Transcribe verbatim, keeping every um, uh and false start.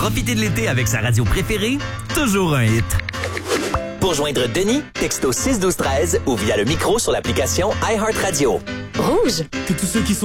Profitez de l'été avec sa radio préférée, toujours un hit. Pour joindre Denis, texto six douze treize ou via le micro sur l'application iHeartRadio. Rouge. Que tous ceux qui sont